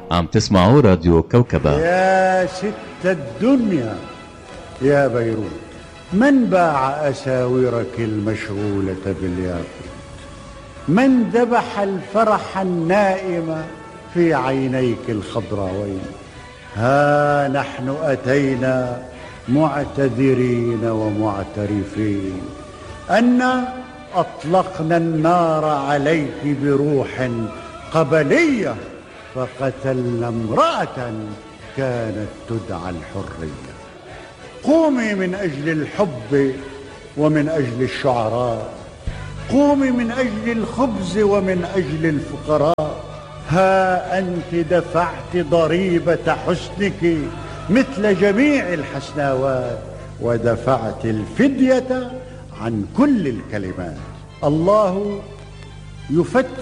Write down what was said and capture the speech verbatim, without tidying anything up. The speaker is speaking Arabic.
عم تسمعوا راديو كوكبة. يا ست الدنيا يا بيروت، من باع أساورك المشغولة بالياقوت؟ من ذبح الفرح النائم في عينيك الخضراوين؟ ها نحن أتينا معتذرين ومعترفين أن أطلقنا النار عليك بروح قبلية، فقتلنا امرأة كانت تدعى الحرية. قومي من أجل الحب ومن أجل الشعراء، قومي من أجل الخبز ومن أجل الفقراء. ها أنت دفعت ضريبة حسنك مثل جميع الحسناوات، ودفعت الفدية عن كل الكلمات. الله يفتح